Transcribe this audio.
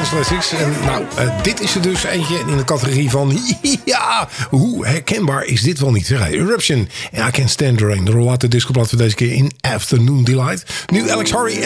Dance Classics. En nou, dit is er dus eentje in de categorie van... ja, hoe herkenbaar is dit wel niet? Eruption. En I Can't Stand the Rain. De rollate discoplaat voor deze keer in Afternoon Delight. Nu Alex Harvey